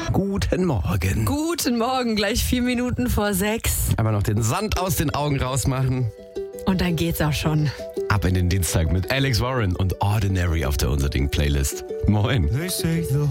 Guten Morgen. Guten Morgen, gleich 4 Minuten vor 6. Aber noch den Sand aus den Augen rausmachen. Und dann geht's auch schon. Ab in den Dienstag mit Alex Warren und Ordinary auf der Unser Ding Playlist. Moin.